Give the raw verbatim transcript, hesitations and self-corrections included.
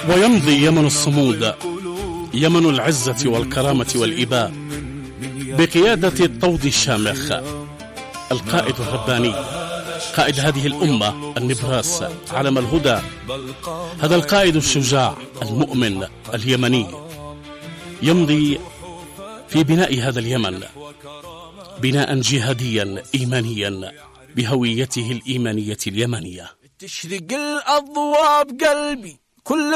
ويمضي يمن الصمود، يمن العزة والكرامة والإباء، بقيادة الطود الشامخ، القائد الرباني، قائد هذه الأمة النبراس، علم الهدى، هذا القائد الشجاع المؤمن اليمني، يمضي في بناء هذا اليمن بناء جهاديا إيمانيا بهويته الإيمانية اليمنية. تشرق الأضواء بقلبي كل